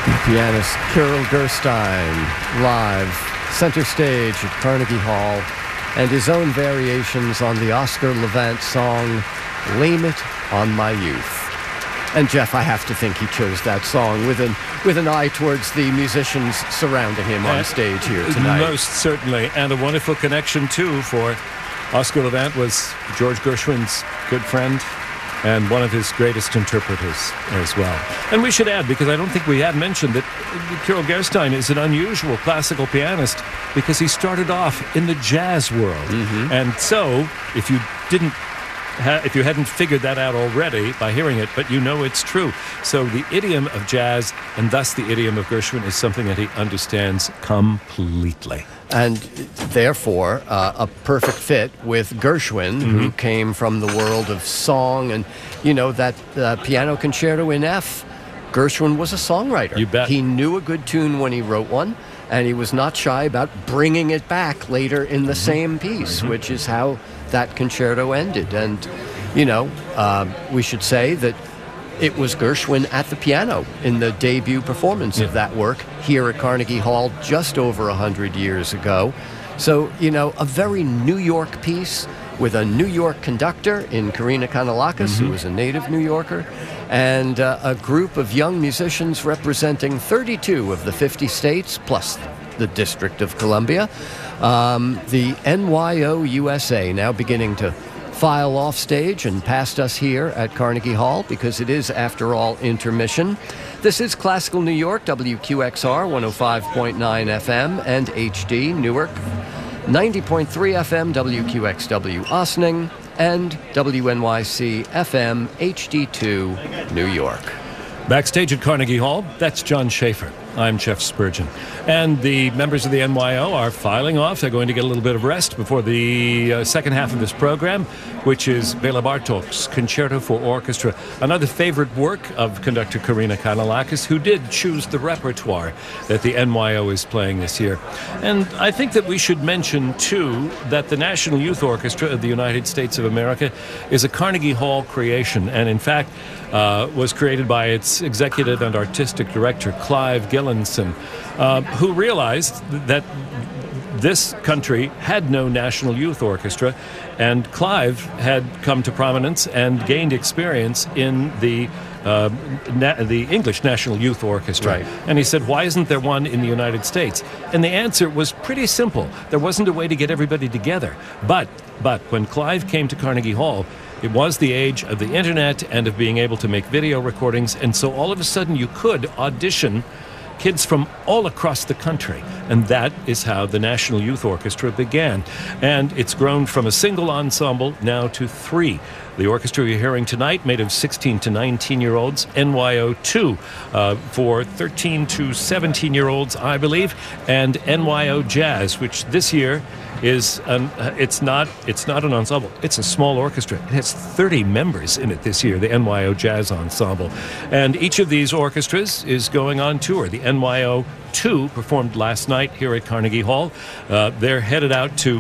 Pianist Kirill Gerstein, live, center stage at Carnegie Hall, and his own variations on the Oscar Levant song, Blame It on My Youth. And Jeff, I have to think he chose that song with an eye towards the musicians surrounding him on stage here tonight. Most certainly, and a wonderful connection, too, for Oscar Levant was George Gershwin's good friend and one of his greatest interpreters as well. And we should add, because I don't think we have mentioned that Kirill Gerstein is an unusual classical pianist because he started off in the jazz world. Mm-hmm. And so, if you hadn't figured that out already by hearing it, but you know it's true. So the idiom of jazz, and thus the idiom of Gershwin, is something that he understands completely. And therefore, a perfect fit with Gershwin, mm-hmm. who came from the world of song. And, you know, that piano concerto in F, Gershwin was a songwriter. You bet. He knew a good tune when he wrote one, and he was not shy about bringing it back later in the mm-hmm. same piece, mm-hmm. which is how that concerto ended. And, you know, we should say that it was Gershwin at the piano in the debut performance of that work here at Carnegie Hall just over 100 years ago. So, you know, a very New York piece with a New York conductor in Karina Kanellakis, mm-hmm. who was a native New Yorker, and a group of young musicians representing 32 of the 50 states, plus the District of Columbia. The NYO USA now beginning to file off stage and past us here at Carnegie Hall, because it is, after all, intermission. This is Classical New York, WQXR 105.9 FM and HD Newark, 90.3 FM WQXW Ossining, and WNYC FM HD2 New York. Backstage at Carnegie Hall, that's John Schaefer. I'm Jeff Spurgeon. And the members of the NYO are filing off. They're going to get a little bit of rest before the second half of this program, which is Bela Bartok's Concerto for Orchestra, another favorite work of conductor Karina Kanellakis, who did choose the repertoire that the NYO is playing this year. And I think that we should mention, too, that the National Youth Orchestra of the United States of America is a Carnegie Hall creation, and in fact was created by its executive and artistic director, Clive Gillinson, who realized that this country had no National Youth Orchestra, and Clive had come to prominence and gained experience in the English National Youth Orchestra. Right. And he said, why isn't there one in the United States? And the answer was pretty simple. There wasn't a way to get everybody together. But when Clive came to Carnegie Hall, it was the age of the internet and of being able to make video recordings, and so all of a sudden you could audition kids from all across the country. And that is how the National Youth Orchestra began. And it's grown from a single ensemble now to 3. The orchestra you're hearing tonight, made of 16 to 19-year-olds, NYO2 for 13 to 17-year-olds, I believe, and NYO Jazz, which this year is it's not an ensemble. It's a small orchestra. It has 30 members in it this year, the NYO Jazz Ensemble. And each of these orchestras is going on tour. The NYO 2 performed last night here at Carnegie Hall. They're headed out to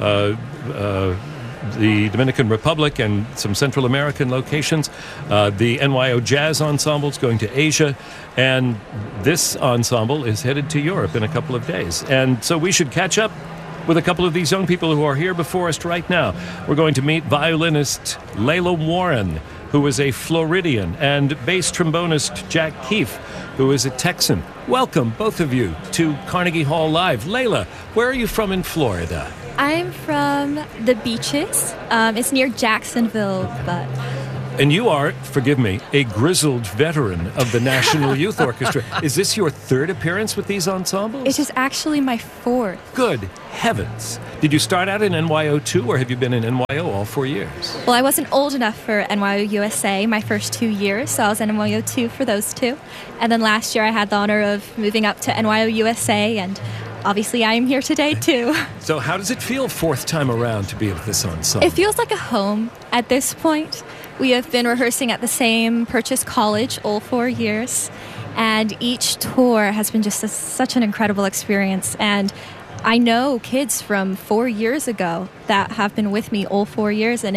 the Dominican Republic and some Central American locations. The NYO Jazz Ensemble is going to Asia, and this ensemble is headed to Europe in a couple of days. And so we should catch up with a couple of these young people who are here before us right now. We're going to meet violinist Layla Warren, who is a Floridian, and bass trombonist Jack Keefe, who is a Texan. Welcome, both of you, to Carnegie Hall Live. Layla, where are you from in Florida? I'm from the beaches. It's near Jacksonville, but... And you are, forgive me, a grizzled veteran of the National Youth Orchestra. Is this your third appearance with these ensembles? It is actually my fourth. Good heavens. Did you start out in NYO2, or have you been in NYO all 4 years? Well, I wasn't old enough for NYO USA my first 2 years, so I was in NYO2 for those 2. And then last year I had the honor of moving up to NYO USA, and obviously I am here today too. So how does it feel fourth time around to be with this ensemble? It feels like a home at this point. We have been rehearsing at the same Purchase College all 4 years, and each tour has been just such an incredible experience. And I know kids from 4 years ago that have been with me all 4 years, and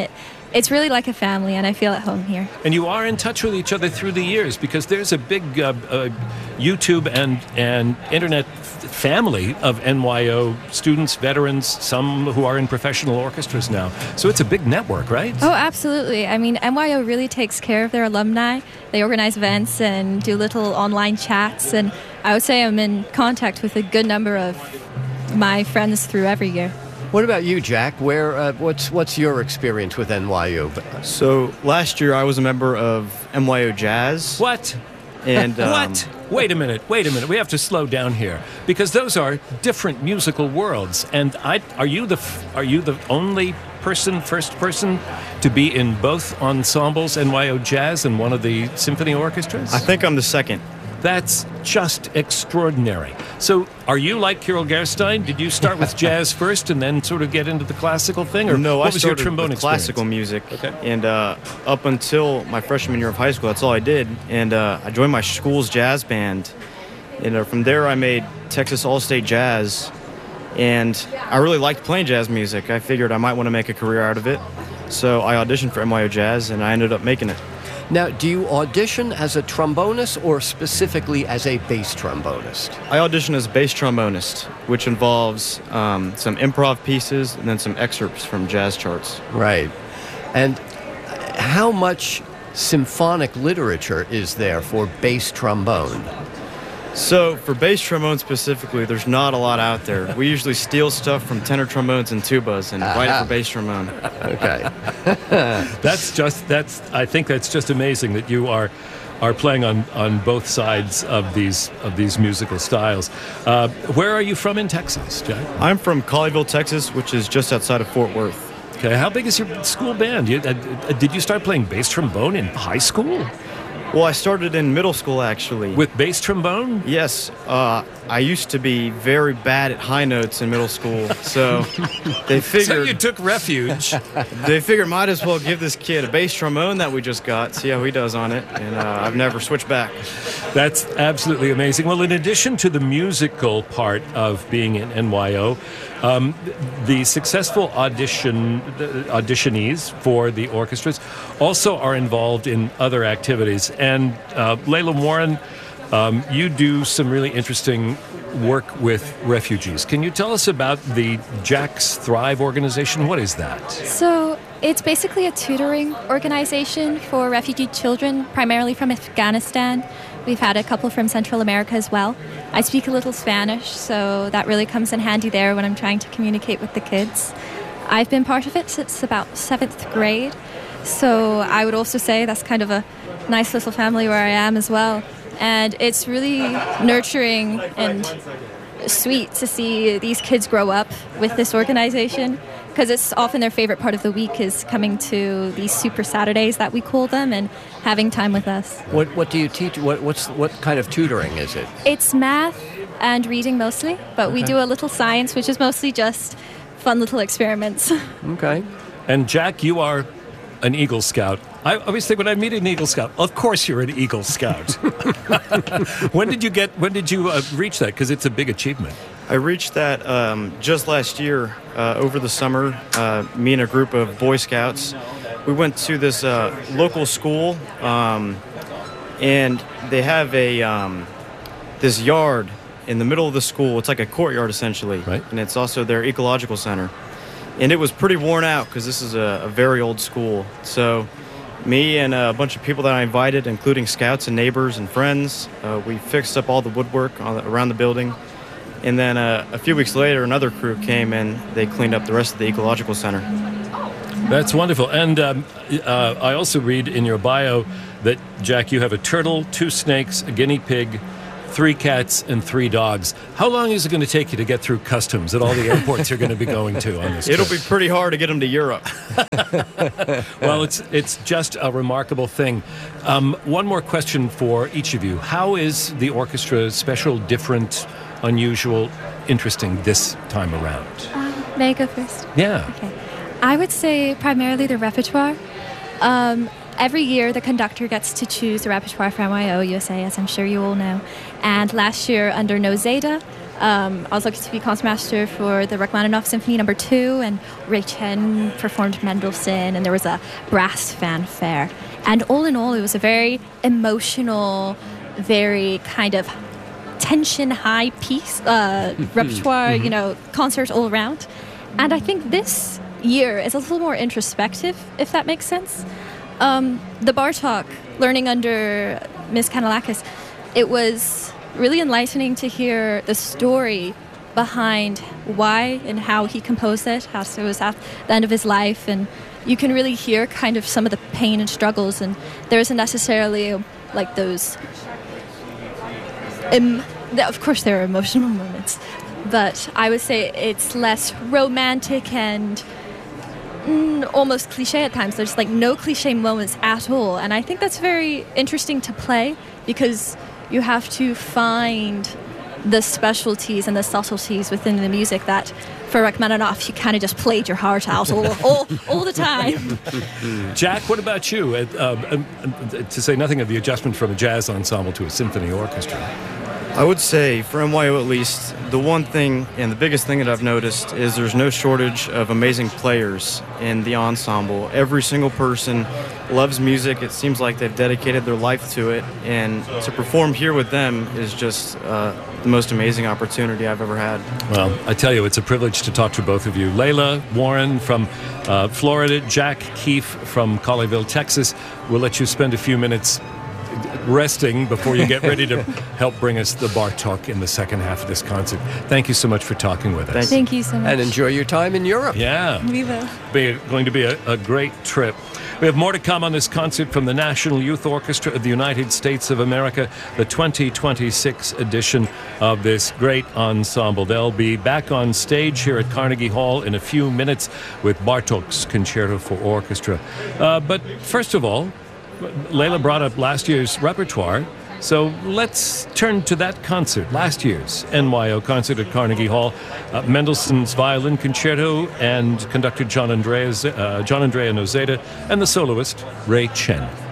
it's really like a family, and I feel at home here. And you are in touch with each other through the years because there's a big YouTube and internet family of NYO students, veterans, some who are in professional orchestras now. So it's a big network, right? Oh, absolutely. I mean, NYO really takes care of their alumni. They organize events and do little online chats, and I would say I'm in contact with a good number of my friends through every year. What about you, Jack? What's your experience with NYU? So last year I was a member of NYO Jazz. What? And what? Wait a minute. We have to slow down here because those are different musical worlds. And are you the only first person to be in both ensembles, NYO Jazz and one of the symphony orchestras? I think I'm the second. That's just extraordinary. So, are you like Kirill Gerstein? Did you start with jazz first and then sort of get into the classical thing, or no? What was your started trombone with experience? Classical music, Okay. And up until my freshman year of high school, that's all I did. And I joined my school's jazz band, and from there I made Texas All-State Jazz, and I really liked playing jazz music. I figured I might want to make a career out of it, so I auditioned for NYO Jazz, and I ended up making it. Now, do you audition as a trombonist or specifically as a bass trombonist? I audition as bass trombonist, which involves some improv pieces and then some excerpts from jazz charts. Right. And how much symphonic literature is there for bass trombone? So for bass trombone specifically, there's not a lot out there. We usually steal stuff from tenor trombones and tubas and write it for bass trombone. Okay. I think that's just amazing that you are playing on both sides of these musical styles. Where are you from in Texas, Jack? I'm from Colleyville, Texas, which is just outside of Fort Worth. Okay, how big is your school band? Did you start playing bass trombone in high school? Well, I started in middle school, actually. With bass trombone? Yes. I used to be very bad at high notes in middle school, so they figured... So you took refuge. They figured might as well give this kid a bass trombone that we just got, see how he does on it, and I've never switched back. That's absolutely amazing. Well, in addition to the musical part of being in NYO, the successful auditionees for the orchestras also are involved in other activities. And Layla Warren, you do some really interesting work with refugees. Can you tell us about the Jack's Thrive organization? What is that? So it's basically a tutoring organization for refugee children, primarily from Afghanistan. We've had a couple from Central America as well. I speak a little Spanish, so that really comes in handy there when I'm trying to communicate with the kids. I've been part of it since about 7th grade, so I would also say that's kind of a nice little family where I am as well. And it's really nurturing and sweet to see these kids grow up with this organization, because it's often their favorite part of the week is coming to these Super Saturdays that we call them and having time with us. What do you teach? What kind of tutoring is it? It's math and reading mostly, but we do a little science, which is mostly just fun little experiments. Okay. And Jack, you are an Eagle Scout. I always think when I meet an Eagle Scout, of course you're an Eagle Scout. When did you reach that? Because it's a big achievement. I reached that just last year over the summer. Me and a group of Boy Scouts, we went to this local school, and they have this yard in the middle of the school. It's like a courtyard essentially, right? And it's also their ecological center. And it was pretty worn out because this is a very old school. So me and a bunch of people that I invited, including scouts and neighbors and friends, we fixed up all the woodwork around the building. And then a few weeks later, another crew came and they cleaned up the rest of the ecological center. That's wonderful. And I also read in your bio that, Jack, you have a turtle, 2 snakes, a guinea pig, 3 cats, and 3 dogs. How long is it going to take you to get through customs at all the airports you're going to be going to on this trip? It'll be pretty hard to get them to Europe. Well, it's just a remarkable thing. One more question for each of you. How is the orchestra special, different, unusual, interesting this time around? May I go first? Yeah. Okay. I would say primarily the repertoire. Every year, the conductor gets to choose the repertoire for NYO USA, as I'm sure you all know. And last year, under No Zeta, I was lucky to be concertmaster for the Rachmaninoff Symphony No. 2, and Ray Chen performed Mendelssohn, and there was a brass fanfare. And all in all, it was a very emotional, very kind of tension-high piece, repertoire, concert all around. And I think this year is a little more introspective, if that makes sense. The Bartók, learning under Miss Kanellakis, it was really enlightening to hear the story behind why and how he composed it, how it was at the end of his life, and you can really hear kind of some of the pain and struggles, and there isn't necessarily like those of course there are emotional moments, but I would say it's less romantic and almost cliche at times. There's like no cliche moments at all, and I think that's very interesting to play because you have to find the specialties and the subtleties within the music that for Rachmaninoff you kind of just played your heart out all the time. Jack, what about you? To say nothing of the adjustment from a jazz ensemble to a symphony orchestra. I would say, for NYU at least, the one thing and the biggest thing that I've noticed is there's no shortage of amazing players in the ensemble. Every single person loves music. It seems like they've dedicated their life to it, and to perform here with them is just the most amazing opportunity I've ever had. Well, I tell you, it's a privilege to talk to both of you. Layla Warren from Florida, Jack Keefe from Colleyville, Texas. We'll let you spend a few minutes resting before you get ready to help bring us the Bartók in the second half of this concert. Thank you so much for talking with us. Thank you so much. And enjoy your time in Europe. Yeah. We will. Going to be a great trip. We have more to come on this concert from the National Youth Orchestra of the United States of America, the 2026 edition of this great ensemble. They'll be back on stage here at Carnegie Hall in a few minutes with Bartók's Concerto for Orchestra. But first of all, Layla brought up last year's repertoire, so let's turn to that concert, last year's NYO concert at Carnegie Hall. Mendelssohn's Violin Concerto and conductor John Andrea Nozeda and the soloist Ray Chen.